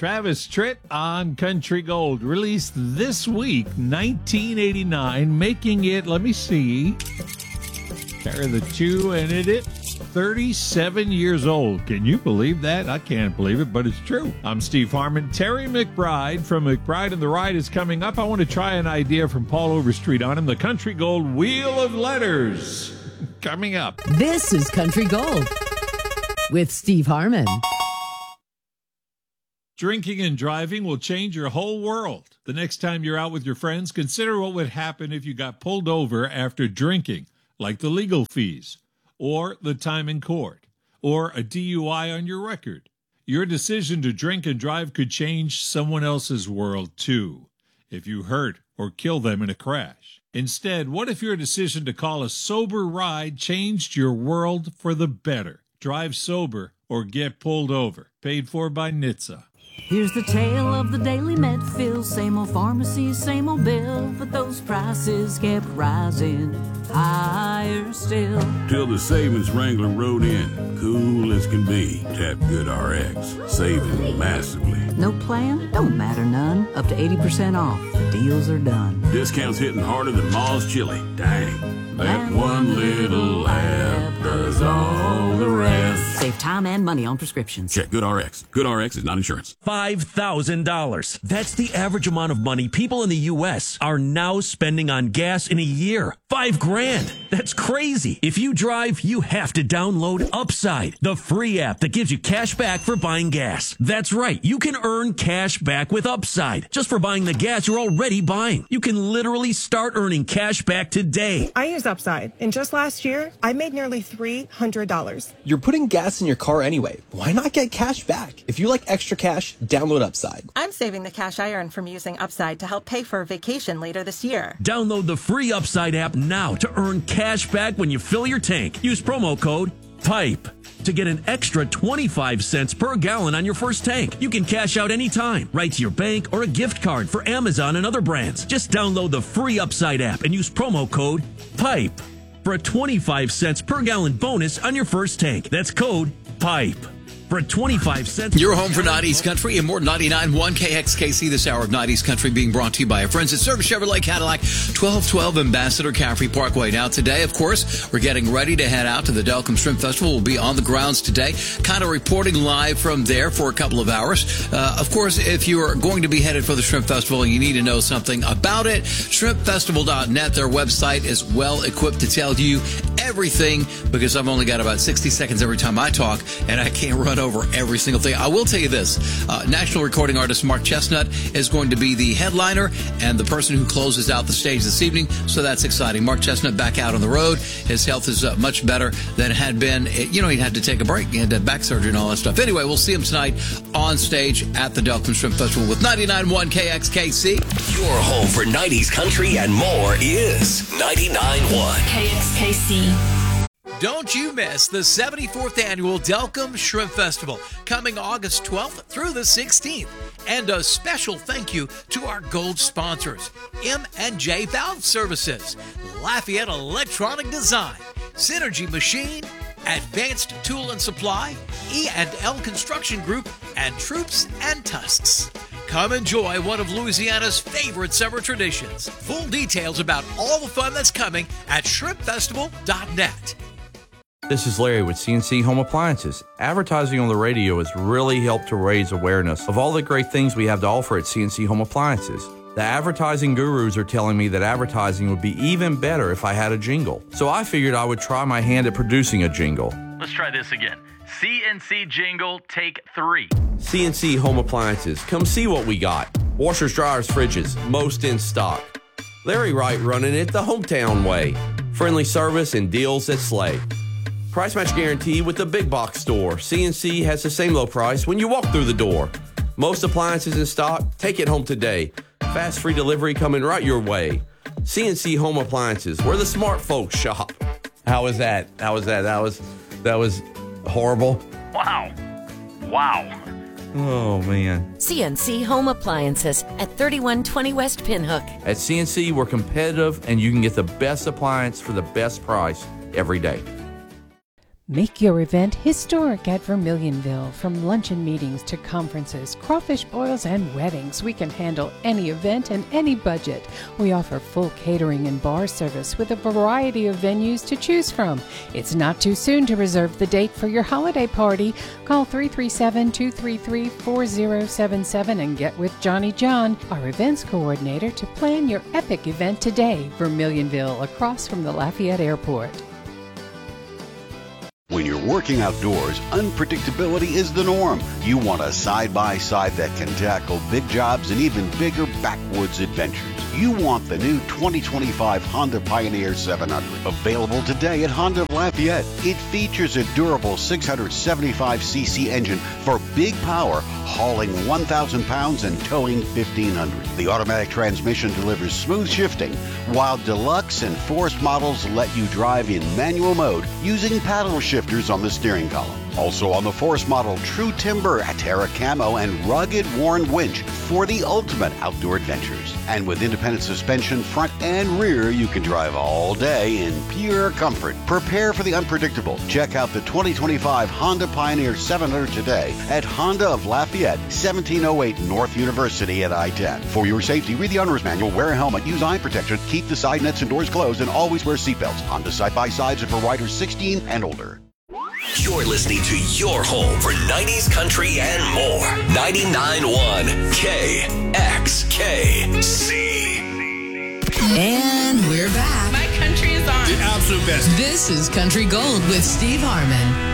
Travis Tritt on Country Gold, released this week, 1989, making it, let me see, carry the two, and it 37 years old. Can you believe that? I can't believe it, but it's true. I'm Steve Harmon. Terry McBride from McBride and the Ride is coming up. I want to try an idea from Paul Overstreet on him. The Country Gold Wheel of Letters coming up. This is Country Gold with Steve Harmon. Drinking and driving will change your whole world. The next time you're out with your friends, consider what would happen if you got pulled over after drinking, like the legal fees, or the time in court, or a DUI on your record. Your decision to drink and drive could change someone else's world, too, if you hurt or kill them in a crash. Instead, what if your decision to call a sober ride changed your world for the better? Drive sober or get pulled over. Paid for by NHTSA. Here's the tale of the daily Medfill. Same old pharmacy, same old bill, but those prices kept rising higher still. Till the savings wrangler rode in, cool as can be. Tap GoodRx, saving massively. No plan? Don't matter none. Up to 80% off. The deals are done. Discounts hitting harder than Ma's chili. Dang, that one little app does all the rest. Save time and money on prescriptions. Check GoodRx. GoodRx is not insurance. $5,000. That's the average amount of money people in the U.S. are now spending on gas in a year. $5,000. That's crazy. If you drive, you have to download Upside, the free app that gives you cash back for buying gas. That's right. You can earn cash back with Upside just for buying the gas you're already buying. You can literally start earning cash back today. I use Upside, and just last year, I made nearly $300. You're putting gas in your car anyway. Why not get cash back? If you like extra cash, download Upside. I'm saving the cash I earn from using Upside to help pay for a vacation later this year. Download the free Upside app now to earn cash back when you fill your tank. Use promo code PIPE to get an extra 25 cents per gallon on your first tank. You can cash out anytime, right to your bank or a gift card for Amazon and other brands. Just download the free Upside app and use promo code PIPE for a 25 cents per gallon bonus on your first tank. That's code PIPE for a 25 cents. Your home for 90s Country and more. 99.1 KXKC. This hour of 90s Country being brought to you by our friends at Service Chevrolet Cadillac, 1212 Ambassador Caffrey Parkway. Now today, of course, we're getting ready to head out to the Delcombe Shrimp Festival. We'll be on the grounds today, kind of reporting live from there for a couple of hours. Of course, if you are going to be headed for the Shrimp Festival and you need to know something about it, shrimpfestival.net, their website, is well equipped to tell you everything, because I've only got about 60 seconds every time I talk, and I can't run over every single thing. I will tell you this. National recording artist Mark Chestnut is going to be the headliner and the person who closes out the stage this evening, so that's exciting. Mark Chestnut back out on the road. His health is much better than it had been. He had to take a break. He had back surgery and all that stuff. Anyway, we'll see him tonight on stage at the Delcombe Shrimp Festival with 99.1 KXKC. Your home for 90s Country and more is 99.1 KXKC. Don't you miss the 74th Annual Delcombe Shrimp Festival, coming August 12th through the 16th. And a special thank you to our gold sponsors: M&J Valve Services, Lafayette Electronic Design, Synergy Machine, Advanced Tool and Supply, E&L Construction Group, and Troops and Tusks. Come enjoy one of Louisiana's favorite summer traditions. Full details about all the fun that's coming at shrimpfestival.net. This is Larry with CNC Home Appliances. Advertising on the radio has really helped to raise awareness of all the great things we have to offer at CNC Home Appliances. The advertising gurus are telling me that advertising would be even better if I had a jingle. So I figured I would try my hand at producing a jingle. Let's try this again. CNC jingle, take 3. CNC Home Appliances. Come see what we got. Washers, dryers, fridges, most in stock. Larry Wright running it the hometown way. Friendly service and deals that slay. Price match guarantee with the big box store. CNC has the same low price when you walk through the door. Most appliances in stock. Take it home today. Fast free delivery coming right your way. CNC Home Appliances, where the smart folks shop. How was that? That was horrible. Wow. Oh, man. CNC Home Appliances at 3120 West Pinhook. At CNC, we're competitive, and you can get the best appliance for the best price every day. Make your event historic at Vermilionville. From luncheon meetings to conferences, crawfish boils, and weddings, we can handle any event and any budget. We offer full catering and bar service with a variety of venues to choose from. It's not too soon to reserve the date for your holiday party. Call 337-233-4077 and get with Johnny John, our events coordinator, to plan your epic event today. Vermilionville, across from the Lafayette Airport. When you're working outdoors, unpredictability is the norm. You want a side-by-side that can tackle big jobs and even bigger backwoods adventures. You want the new 2025 Honda Pioneer 700, available today at Honda Lafayette. It features a durable 675cc engine for big power, hauling 1,000 pounds and towing 1,500. The automatic transmission delivers smooth shifting, while Deluxe and Force models let you drive in manual mode using paddle shifters on the steering column. Also on the Force model, true timber, Terra Camo, and rugged worn winch for the ultimate outdoor adventures. And with independent suspension, front and rear, you can drive all day in pure comfort. Prepare for the unpredictable. Check out the 2025 Honda Pioneer 700 today at Honda of Lafayette, 1708 North University at I-10. For your safety, read the owner's manual, wear a helmet, use eye protection, keep the side nets and doors closed, and always wear seatbelts. Honda side-by-sides are for riders 16 and older. You're listening to your home for 90s country and more. 99.1 KXKC. And we're back. My country is on. The absolute best. This is Country Gold with Steve Harmon.